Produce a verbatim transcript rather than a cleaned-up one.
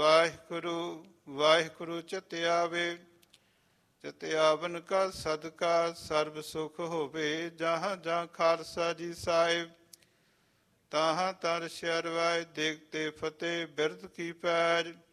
ਵਾਹਿਗੁਰੂ ਵਾਹਿਗੁਰੂ ਚਿਤ ਆਵੇ, ਚਿਤ ਆਵਨ ਕਾ ਸਦਕਾ ਸਰਬ ਸੁਖ ਹੋਵੇ। ਜਹਾਂ ਜਹਾਂ ਖਾਲਸਾ ਜੀ ਸਾਹਿਬ, ਤਾਹਾਂ ਤਰ ਸ਼ਰਵਾਏ, ਦੇਖਤੇ ਫਤਿਹ ਬਿਰਧ ਕੀ ਪੈਜ।